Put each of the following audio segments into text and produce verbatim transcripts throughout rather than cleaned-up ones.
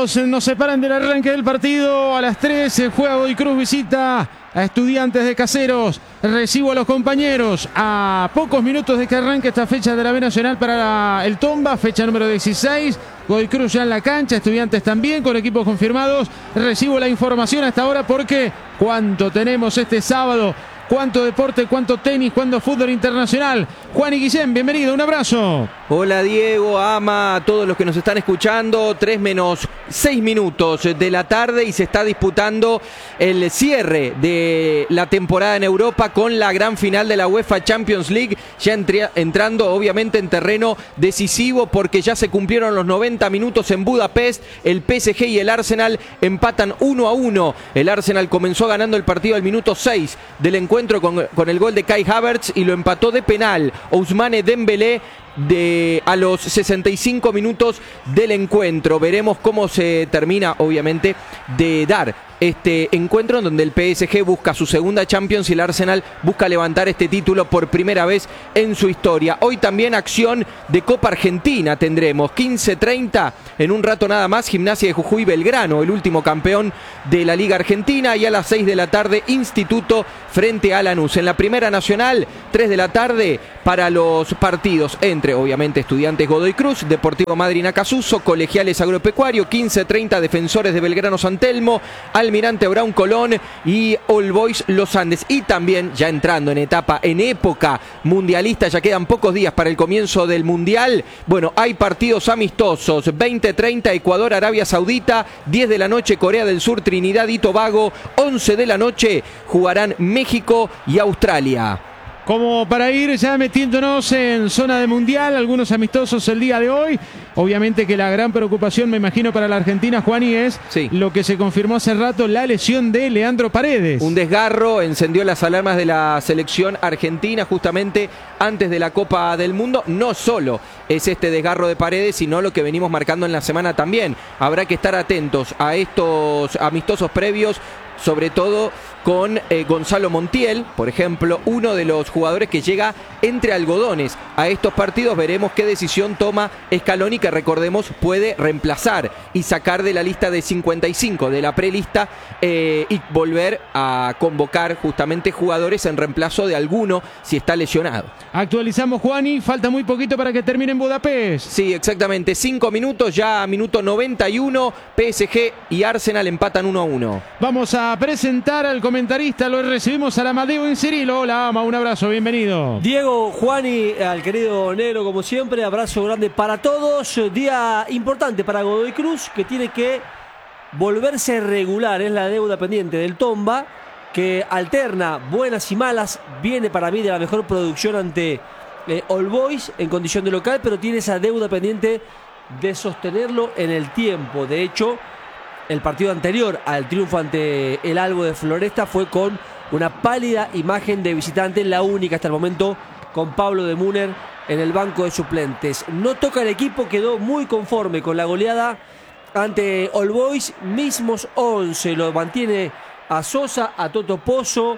Minutos nos separan del arranque del partido. A las tres juega Godoy Cruz, visita a Estudiantes de Caseros. Recibo a los compañeros a pocos minutos de que arranque esta fecha de la B Nacional para la, el Tomba, fecha número dieciséis. Godoy Cruz ya en la cancha, Estudiantes también con equipos confirmados. Recibo la información hasta ahora porque cuánto tenemos este sábado. Cuánto deporte, cuánto tenis, cuánto fútbol internacional. Juan y Guillén, bienvenido, un abrazo. Hola Diego, Ama, a todos los que nos están escuchando. tres menos seis minutos de la tarde y se está disputando el cierre de la temporada en Europa con la gran final de la UEFA Champions League. Ya entre, entrando obviamente en terreno decisivo porque ya se cumplieron los noventa minutos en Budapest. El P S G y el Arsenal empatan uno a uno. El Arsenal comenzó ganando el partido al minuto seis del encuentro. Con, con el gol de Kai Havertz y lo empató de penal Ousmane Dembélé de, a los sesenta y cinco minutos del encuentro. Veremos cómo se termina obviamente de dar este encuentro en donde el P S G busca su segunda Champions y el Arsenal busca levantar este título por primera vez en su historia. Hoy también acción de Copa Argentina tendremos, quince treinta, en un rato nada más, Gimnasia de Jujuy Belgrano, el último campeón de la Liga Argentina, y a las seis de la tarde Instituto frente a Lanús. En la Primera Nacional, tres de la tarde para los partidos entre obviamente Estudiantes Godoy Cruz, Deportivo Madryn Acasuso, Colegiales Agropecuario, quince treinta Defensores de Belgrano San Telmo, Almirante Brown Colón y All Boys Los Andes. Y también ya entrando en etapa, en época mundialista, ya quedan pocos días para el comienzo del Mundial. Bueno, hay partidos amistosos, veinte treinta Ecuador Arabia Saudita, diez de la noche Corea del Sur Trinidad y Tobago, once de la noche jugarán México y Australia. Como para ir ya metiéndonos en zona de mundial, algunos amistosos el día de hoy. Obviamente que la gran preocupación, me imagino, para la Argentina, Juani, es sí. lo que se confirmó hace rato, la lesión de Leandro Paredes. Un desgarro, encendió las alarmas de la selección argentina justamente antes de la Copa del Mundo. No solo es este desgarro de Paredes, sino lo que venimos marcando en la semana también. Habrá que estar atentos a estos amistosos previos, sobre todo con eh, Gonzalo Montiel, por ejemplo, uno de los jugadores que llega entre algodones a estos partidos. Veremos qué decisión toma Scaloni, que recordemos puede reemplazar y sacar de la lista de cincuenta y cinco de la prelista eh, y volver a convocar justamente jugadores en reemplazo de alguno si está lesionado. Actualizamos, Juani, falta muy poquito para que termine en Budapest. Sí, exactamente, cinco minutos, ya a minuto noventa y uno, P S G y Arsenal empatan uno a uno. Vamos a presentar al comentarista, lo recibimos al Amadeo Incerilo. Hola, Ama, un abrazo, bienvenido. Diego, Juani, al querido Negro, como siempre, abrazo grande para todos. Día importante para Godoy Cruz, que tiene que volverse regular, es la deuda pendiente del Tomba, que alterna buenas y malas, viene para mí de la mejor producción ante eh, All Boys en condición de local, pero tiene esa deuda pendiente de sostenerlo en el tiempo. De hecho, el partido anterior al triunfo ante el Albo de Floresta fue con una pálida imagen de visitante, la única hasta el momento, con Pablo de Müller en el banco de suplentes. No toca el equipo, quedó muy conforme con la goleada ante All Boys, mismos once, lo mantiene a Sosa, a Toto Pozo,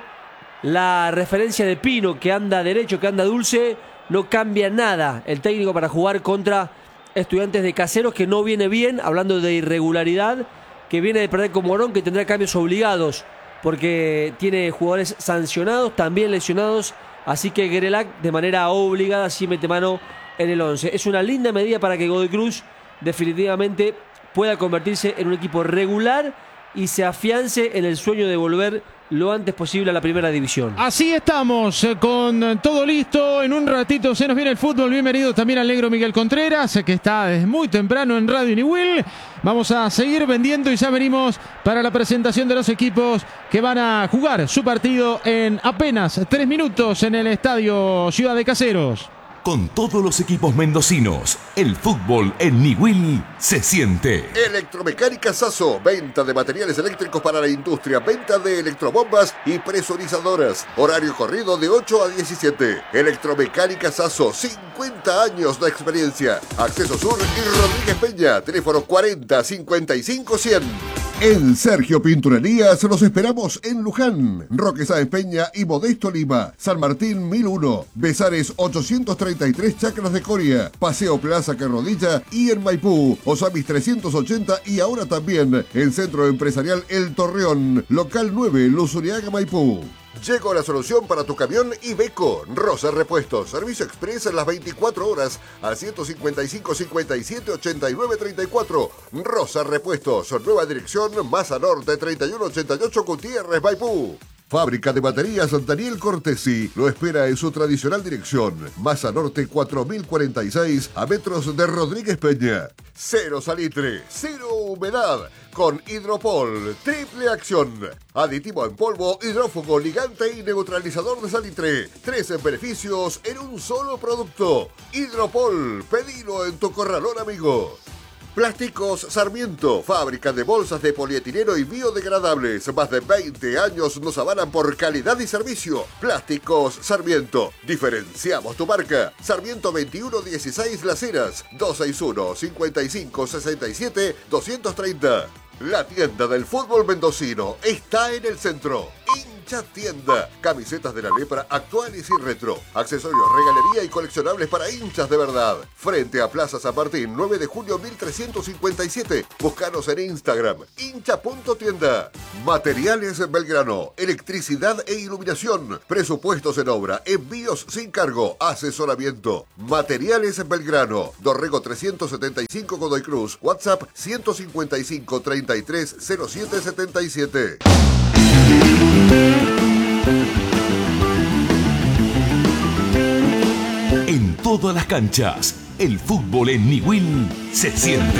la referencia de Pino, que anda derecho, que anda dulce, no cambia nada el técnico para jugar contra Estudiantes de Caseros, que no viene bien, hablando de irregularidad, que viene de perder con Morón, que tendrá cambios obligados porque tiene jugadores sancionados, también lesionados, así que Grelac de manera obligada sí mete mano en el once. Es una linda medida para que Godoy Cruz definitivamente pueda convertirse en un equipo regular y se afiance en el sueño de volver lo antes posible a la primera división. Así estamos, eh, con todo listo. En un ratito se nos viene el fútbol. Bienvenido también al negro Miguel Contreras, que está desde muy temprano en Radio Niwil. Vamos a seguir vendiendo y ya venimos para la presentación de los equipos que van a jugar su partido en apenas tres minutos en el estadio Ciudad de Caseros. Con todos los equipos mendocinos, el fútbol en Niwil se siente. Electromecánica Sasso, venta de materiales eléctricos para la industria, venta de electrobombas y presurizadoras. Horario corrido de ocho a diecisiete. Electromecánica Sasso, cincuenta años de experiencia. Acceso Sur y Rodríguez Peña, teléfono cuarenta cincuenta y cinco cien. En Sergio Pinturerías los esperamos en Luján, Roque Sáenz Peña y Modesto Lima, San Martín mil uno, Besares ochocientos treinta y tres, Chacras de Coria, Paseo Plaza Carrodilla y en Maipú, Osamis trescientos ochenta y ahora también el Centro Empresarial El Torreón, local nueve, Luzuriaga, Maipú. Llegó la solución para tu camión Iveco. Rosa Repuestos. Servicio express en las veinticuatro horas al ciento cincuenta y cinco, cincuenta y siete, ochenta y nueve, treinta y cuatro. Rosa Repuestos. Nueva dirección, Maza Norte, treinta y uno ochenta y ocho, Gutiérrez, Maipú. Fábrica de baterías Daniel Cortesi lo espera en su tradicional dirección, Maza Norte cuatro mil cuarenta y seis, a metros de Rodríguez Peña. Cero salitre, cero humedad, con Hidropol, triple acción. Aditivo en polvo, hidrófugo, ligante y neutralizador de salitre. Tres beneficios en un solo producto. Hidropol, pedilo en tu corralón, amigo. Plásticos Sarmiento, fábrica de bolsas de polietileno y biodegradables. Más de veinte años nos avalan por calidad y servicio. Plásticos Sarmiento. Diferenciamos tu marca. Sarmiento veintiuno dieciséis Las Heras, dos seis uno, cincuenta y cinco, sesenta y siete, doscientos treinta. La tienda del fútbol mendocino está en el centro. Hincha Tienda. Camisetas de la lepra actuales y retro. Accesorios, regalería y coleccionables para hinchas de verdad. Frente a Plaza San Martín, nueve de julio mil trescientos cincuenta y siete. Búscanos en Instagram. hincha punto tienda. Materiales Belgrano. Electricidad e iluminación. Presupuestos en obra. Envíos sin cargo. Asesoramiento. Materiales Belgrano. Dorrego trescientos setenta y cinco, Godoy Cruz. WhatsApp ciento cincuenta y cinco, treinta y tres, cero siete setenta y siete. En todas las canchas, el fútbol en Niwil se siente.